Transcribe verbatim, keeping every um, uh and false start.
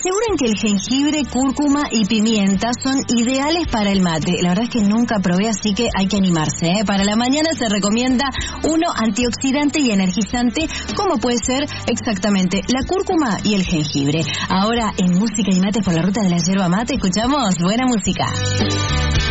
aseguran que el jengibre, cúrcuma y pimienta son ideales para el mate. La verdad es que nunca probé, así que hay que animarse, ¿eh? Para la mañana se recomienda uno antioxidante y energizante, como puede ser exactamente la cúrcuma y el jengibre. Ahora, en Música y Mates por la Ruta de la Yerba Mate, escuchamos buena música.